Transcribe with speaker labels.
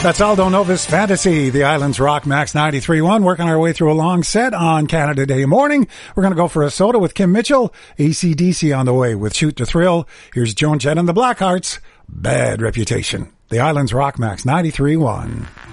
Speaker 1: That's Aldo Novus Fantasy, the Islands Rock Max 93.1, working our way through a long set on Canada Day morning. We're going to go for a soda with Kim Mitchell, AC/DC on the way with Shoot to Thrill. Here's Joan Jett and the Blackhearts, Bad Reputation. The Islands Rock Max 93.1.